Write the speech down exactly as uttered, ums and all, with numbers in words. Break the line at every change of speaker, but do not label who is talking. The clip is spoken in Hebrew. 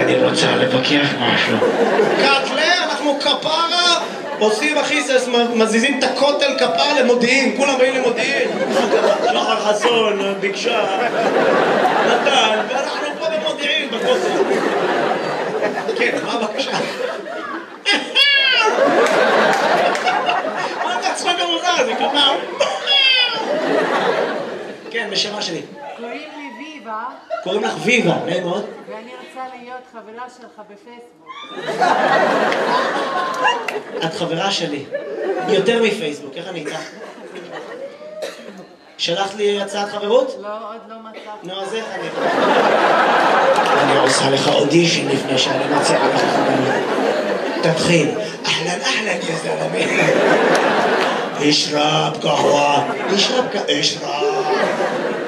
אני רוצה לבקר משהו.
קטלה, אנחנו כפרה, עושים אחי, מזיזים את הכותל כפרה למודיעין, כולם באים למודיעין. שחר חסון, ביקשה, נתן, ואנחנו פה במודיעין, בכותל. כן, מה הבקשה? מה אתה צחוק המוזר הזה, כפר? כן, בשמה שלי.
קוראים לי ויבה.
קוראים לך ויבה, נעים מאוד.
ואני רוצה להיות חברה שלך בפייסבוק.
את חברה שלי. יותר מפייסבוק, איך אני איתך? שלחת לי הצעת חברות?
לא, עוד לא מצאתי.
נו, אז איך אני... אני עושה לך אודישן לפני שאני מציעה לך חברות. תתחיל. אהלן, אהלן, יא זלמי. אשרב קהווה. אשרב קהווה. אשרב.